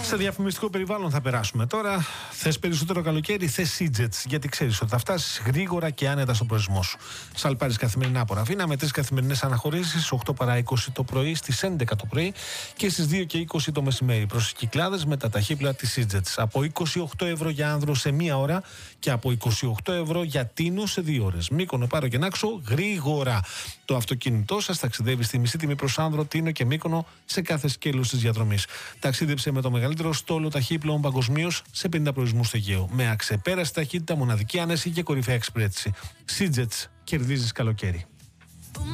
Σε διαφημιστικό περιβάλλον θα περάσουμε τώρα. Θες περισσότερο καλοκαίρι, θες Seajets. Γιατί ξέρεις ότι θα φτάσεις γρήγορα και άνετα στον προορισμό σου. Σαλπάρεις καθημερινά από Ραφίνα με 3 καθημερινές αναχωρήσεις, 8 παρά 20 το πρωί, στις 11 το πρωί και στις 2 και 20 το μεσημέρι. Προς Κυκλάδες με τα ταχύπλα της Seajets. Από 28 ευρώ για άνδρο σε 1 ώρα και από 28 ευρώ για τίνο σε 2 ώρες. Μύκονο, Πάρο και Νάξο γρήγορα. Το αυτοκίνητό σας ταξιδεύει στη μισή τιμή προς άνδρο, Τίνο και Μύκονο σε κάθε σκέλος της διαδρομής. Ταξίδεψε με το μεγαλύτερο στόλο ταχύπλων παγκοσμίως σε 50 προορισμούς στο Αιγαίο. Με αξεπέραστη ταχύτητα, μοναδική άνεση και κορυφαία εξυπηρέτηση. Seajets, κερδίζεις καλοκαίρι.